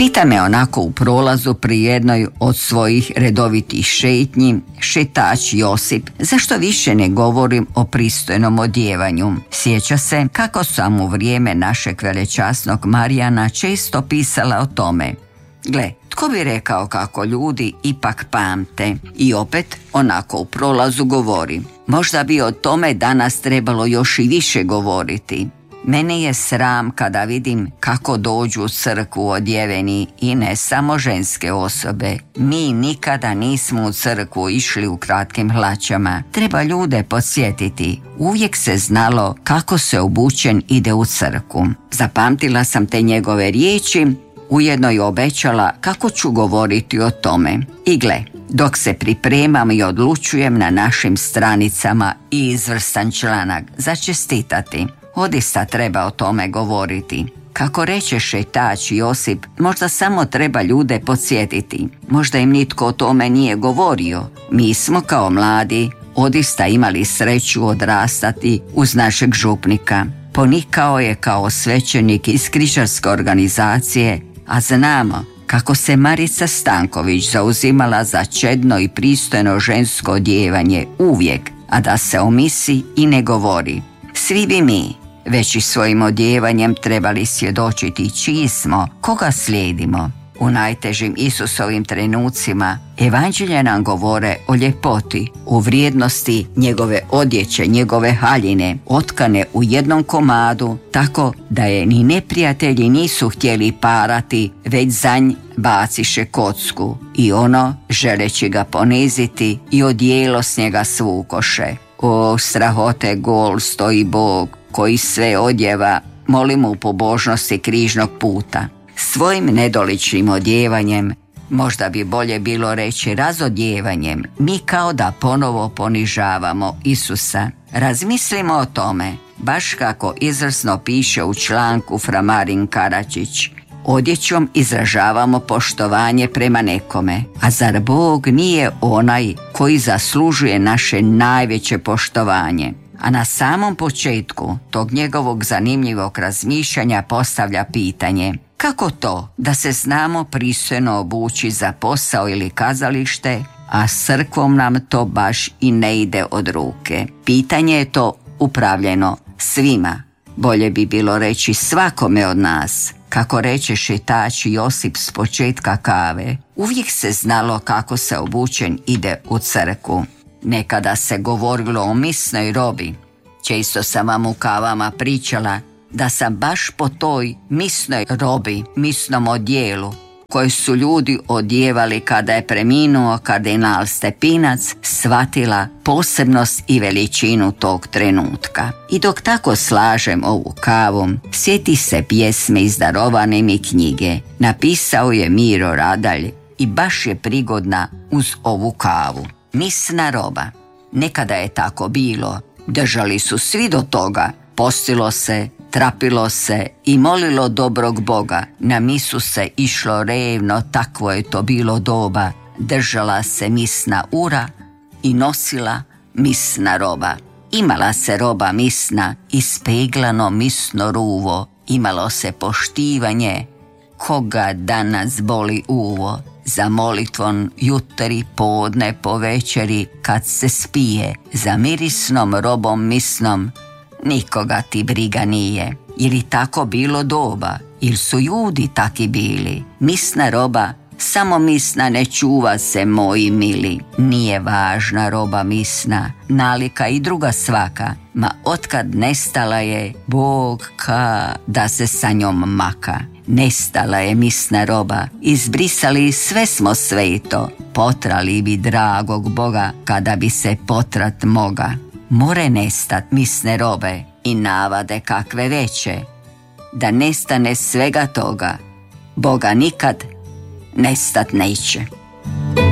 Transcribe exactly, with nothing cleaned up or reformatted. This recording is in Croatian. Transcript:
Pita me onako u prolazu pri jednoj od svojih redovitih šetnji šetač Josip zašto više ne govorim o pristojnom odjevanju. Sjeća se kako sam u vrijeme našeg velečasnog Marijana često pisala o tome. Gle, tko bi rekao kako ljudi ipak pamte? I opet onako u prolazu govori. Možda bi o tome danas trebalo još i više govoriti. Mene je sram kada vidim kako dođu u crkvu odjeveni i ne samo ženske osobe. Mi nikada nismo u crkvu išli u kratkim hlačama. Treba ljude podsjetiti. Uvijek se znalo kako se obučen ide u crkvu. Zapamtila sam te njegove riječi, ujedno i obećala kako ću govoriti o tome. I gle, dok se pripremam i odlučujem na našim stranicama i izvrstan članak za čestitati. Odista treba o tome govoriti. Kako reče šetač Josip, možda samo treba ljude podsjetiti. Možda im nitko o tome nije govorio. Mi smo kao mladi odista imali sreću odrastati uz našeg župnika. Ponikao je kao svećenik iz križarske organizacije, a znamo kako se Marica Stanković zauzimala za čedno i pristojno žensko odjevanje uvijek, a da se o misi i ne govori. Svi bi mi već i svojim odjevanjem trebali svjedočiti čiji smo, koga slijedimo. U najtežim Isusovim trenucima evanđelje nam govore o ljepoti, o vrijednosti njegove odjeće, njegove haljine, otkane u jednom komadu, tako da je ni neprijatelji nisu htjeli parati, već za nj baciše kocku i ono, želeći ga poniziti, i odijelo s njega svukoše. O strahote gol stoji Bog, koji sve odjeva, molimo u pobožnosti križnog puta. Svojim nedoličnim odjevanjem, možda bi bolje bilo reći razodjevanjem, mi kao da ponovo ponižavamo Isusa. Razmislimo o tome, baš kako izvrsno piše u članku fra Marin Karačić. Odjećom izražavamo poštovanje prema nekome, a zar Bog nije onaj koji zaslužuje naše najveće poštovanje? A na samom početku tog njegovog zanimljivog razmišljanja postavlja pitanje: kako to da se znamo pristojno obući za posao ili kazalište, a s crkvom nam to baš i ne ide od ruke? Pitanje je to upravljeno svima, bolje bi bilo reći svakome od nas. Kako reče šetač Josip s početka kave, uvijek se znalo kako se obučen ide u crkvu. Nekada se govorilo o misnoj robi. Često sam vam u kavama pričala da sam baš po toj misnoj robi, misnom odjelu, koje su ljudi odjevali kada je preminuo kardinal Stepinac, shvatila posebnost i veličinu tog trenutka. I dok tako slažem ovu kavu, sjeti se pjesme iz Darovane mi knjige. Napisao je Miro Radalj i baš je prigodna uz ovu kavu. Misna roba. Nekada je tako bilo. Držali su svi do toga. Postilo se, trapilo se i molilo dobrog Boga. Na misu se išlo revno, takvo je to bilo doba. Držala se misna ura i nosila misna roba. Imala se roba misna, ispeglano misno ruvo. Imalo se poštivanje, koga danas boli uvo. Za molitvon jutri, podne, po večeri, kad se spije, za mirisnom robom misnom, nikoga ti briga nije. Ili tako bilo doba, ili su ljudi taki bili? Misna roba, samo misna ne čuva se, moji mili. Nije važna roba misna, nalika i druga svaka, ma otkad nestala je, Bog ka da se sa njom maka. Nestala je misna roba, izbrisali sve smo sveto, potrali bi dragog Boga kada bi se potrat moga. More nestat misne robe i navade kakve veće, da nestane svega toga, Boga nikad nestat neće.